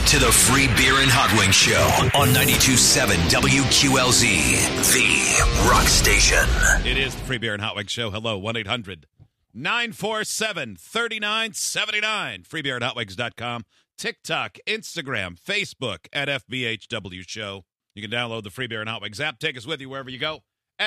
to the Free Beer and Hot Wings Show on 92.7 WQLZ, the rock station. It is the Free Beer and Hot Wings Show. Hello, 1-800-947-3979. FreeBeerandHotWings.com. TikTok, Instagram, Facebook at FBHW Show. You can download the Free Beer and Hot Wings app. Take us with you wherever you go,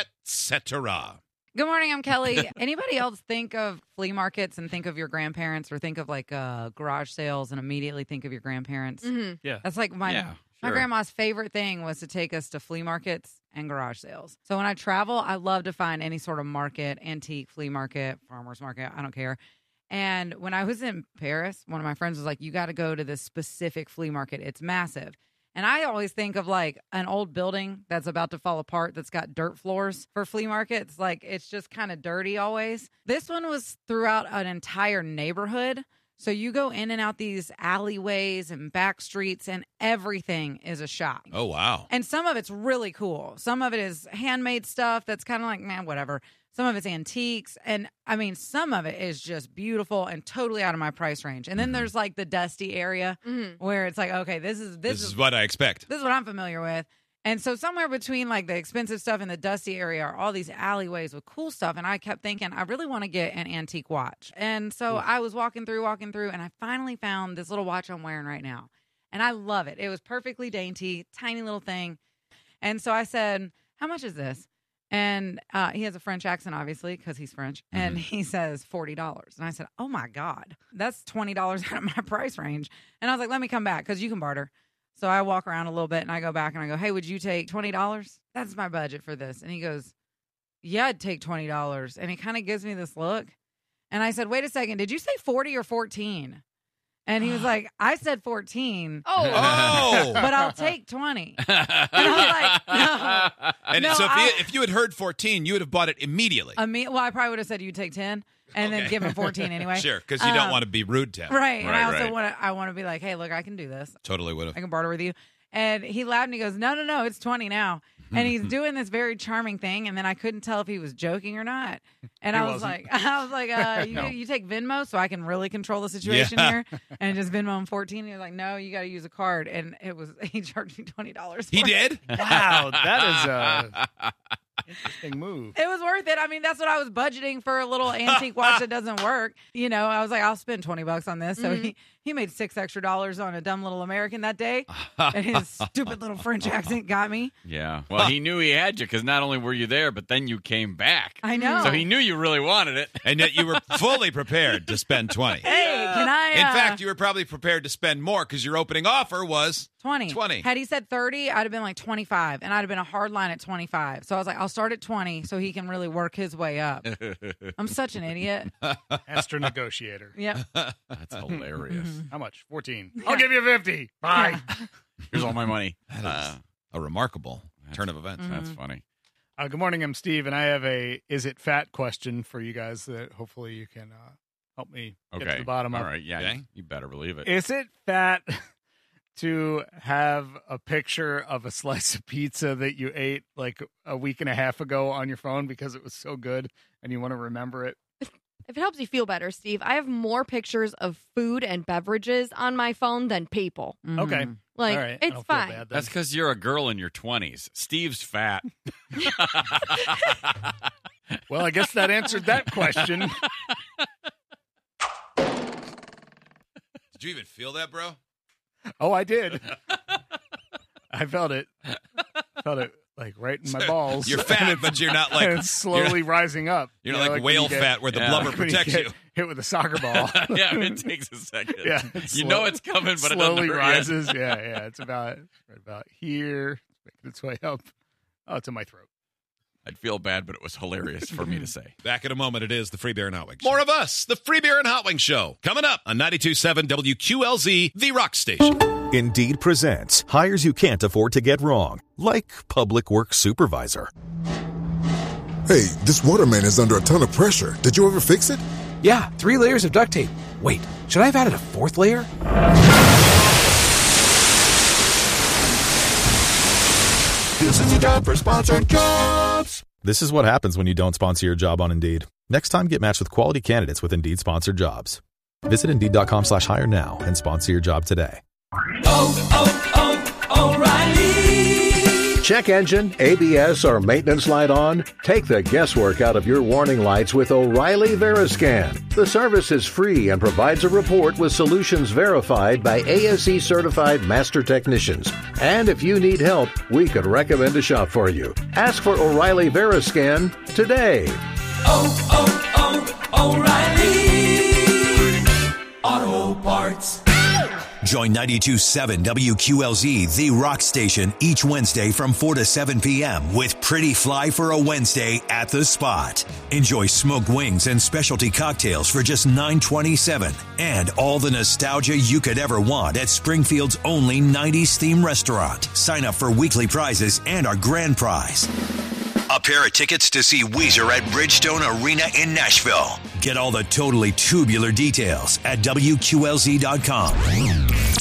etc. Good morning, I'm Kelly. Anybody else think of flea markets and think of your grandparents, or think of like garage sales and immediately think of your grandparents? Mm-hmm. Yeah. That's like my grandma's favorite thing was to take us to flea markets and garage sales. So when I travel, I love to find any sort of market, antique flea market, farmer's market, I don't care. And when I was in Paris, one of my friends was like, you got to go to this specific flea market. It's massive. And I always think of like an old building that's about to fall apart that's got dirt floors for flea markets. Like it's just kind of dirty always. This one was throughout an entire neighborhood. So you go in and out these alleyways and back streets and everything is a shop. Oh, wow. And some of it's really cool. Some of it is handmade stuff that's kind of like, man, whatever. Some of it's antiques. And I mean, some of it is just beautiful and totally out of my price range. And then there's like the dusty area where it's like, okay, this is what I expect. This is what I'm familiar with. And so somewhere between like the expensive stuff and the dusty area are all these alleyways with cool stuff. And I kept thinking, I really want to get an antique watch. And so I was walking through, and I finally found this little watch I'm wearing right now. And I love it. It was perfectly dainty, tiny little thing. And so I said, how much is this? And he has a French accent, obviously, because he's French. And he says $40. And I said, oh, my God, that's $20 out of my price range. And I was like, let me come back because you can barter. So I walk around a little bit and I go back and I go, hey, would you take $20? That's my budget for this. And he goes, yeah, I'd take $20. And he kind of gives me this look. And I said, wait a second, did you say 40 or 14? And he was like, I said 14. Oh. But I'll take 20. And I was like, no. And no, so if you had heard 14, you would have bought it immediately. Well, I probably would have said you'd take 10 and then give him 14 anyway. Sure, because you don't want to be rude to him. Right. And I also want to be like, hey, look, I can do this. Totally would have. I can barter with you. And he laughed and he goes, no, it's 20 now. And he's doing this very charming thing. And then I couldn't tell if he was joking or not. And I was like, you take Venmo so I can really control the situation here and just Venmo him 14. He was like, no, you got to use a card. And he charged me $20. He did? Wow, that is interesting move. It was worth it. I mean, that's what I was budgeting for a little antique watch that doesn't work. You know, I was like, I'll spend $20 on this. So he made $6 extra on a dumb little American that day. And his stupid little French accent got me. Yeah. Well, he knew he had you because not only were you there, but then you came back. I know. So he knew you really wanted it. And yet you were fully prepared to spend 20. Hey, can I? In fact, you were probably prepared to spend more because your opening offer was 20. Had he said 30, I'd have been like 25, and I'd have been a hard line at 25. So I was like, I'll start at 20 so he can really work his way up. I'm such an idiot. Master negotiator. Yep. That's hilarious. How much? 14. I'll give you 50. Bye. Here's all my money. That is a remarkable turn of events. That's funny. Good morning, I'm Steve, and I have a is it fat question for you guys that hopefully you can help me get to the bottom of. All right, yeah, Okay. you better believe it. Is it fat to have a picture of a slice of pizza that you ate like a week and a half ago on your phone because it was so good and you want to remember it? If it helps you feel better, Steve, I have more pictures of food and beverages on my phone than people. Okay. Like, all right. it's fine. Bad, That's because you're a girl in your 20s. Steve's fat. Well, I guess that answered that question. Did you even feel that, bro? Oh, I did. I felt it. Felt it like right in my balls. You're fat, but you're not like... And it's slowly rising up. You're not like whale fat where the blubber protects you. Hit with a soccer ball. Yeah, it takes a second. Yeah, you know it's coming, but it slowly doesn't rises. Yeah. It's about here. It's making its way up. Oh, it's in my throat. I'd feel bad, but it was hilarious for me to say. Back in a moment, it is the Free Beer and Hot Wings Show. More of us, the Free Beer and Hot Wings Show, coming up on 92.7 WQLZ, the rock station. Indeed presents hires you can't afford to get wrong, like public works supervisor. Hey, this waterman is under a ton of pressure. Did you ever fix it? Yeah, 3 layers of duct tape. Wait, should I have added a 4th layer? This is your job for sponsored jobs. This is what happens when you don't sponsor your job on Indeed. Next time, get matched with quality candidates with Indeed sponsored jobs. Visit Indeed.com/hire now and sponsor your job today. O'Reilly. Check engine, ABS, or maintenance light on? Take the guesswork out of your warning lights with O'Reilly Veriscan. The service is free and provides a report with solutions verified by ASE certified master technicians. And if you need help, we could recommend a shop for you. Ask for O'Reilly Veriscan today. O'Reilly Auto Parts. Join 92.7 WQLZ, the rock station, each Wednesday from 4 to 7 p.m. with Pretty Fly for a Wednesday at the Spot. Enjoy smoked wings and specialty cocktails for just $9.27. And all the nostalgia you could ever want at Springfield's only 90s theme restaurant. Sign up for weekly prizes and our grand prize, a pair of tickets to see Weezer at Bridgestone Arena in Nashville. Get all the totally tubular details at WQLZ.com.